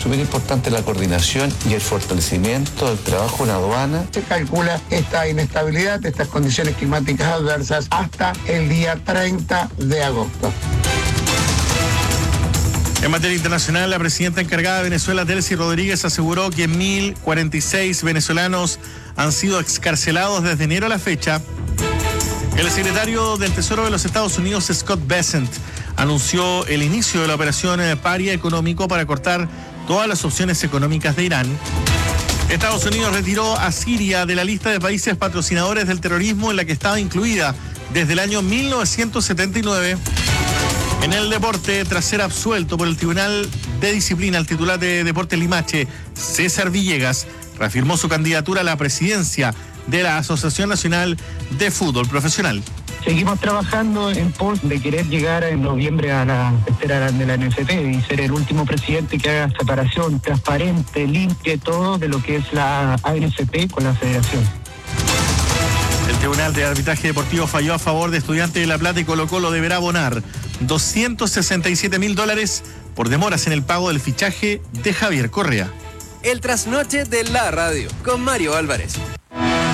súper importante la coordinación y el fortalecimiento del trabajo en aduana. Se calcula esta inestabilidad, estas condiciones climáticas adversas hasta el día 30 de agosto. En materia internacional, la presidenta encargada de Venezuela, Delcy Rodríguez, aseguró que 1.046 venezolanos han sido excarcelados desde enero a la fecha. El secretario del Tesoro de los Estados Unidos, Scott Bessent, anunció el inicio de la operación Paria Económico para cortar todas las opciones económicas de Irán. Estados Unidos retiró a Siria de la lista de países patrocinadores del terrorismo en la que estaba incluida desde el año 1979. En el deporte, tras ser absuelto por el Tribunal de Disciplina, el titular de Deportes Limache, César Villegas, reafirmó su candidatura a la presidencia de la Asociación Nacional de Fútbol Profesional. Seguimos trabajando en pos de querer llegar en noviembre a la espera de la NFP y ser el último presidente que haga separación transparente, limpia, todo de lo que es la ANFP con la federación. El Tribunal de Arbitraje Deportivo falló a favor de Estudiantes de La Plata y Colo-Colo deberá abonar $267.000 por demoras en el pago del fichaje de Javier Correa. El trasnoche de la radio con Mario Álvarez.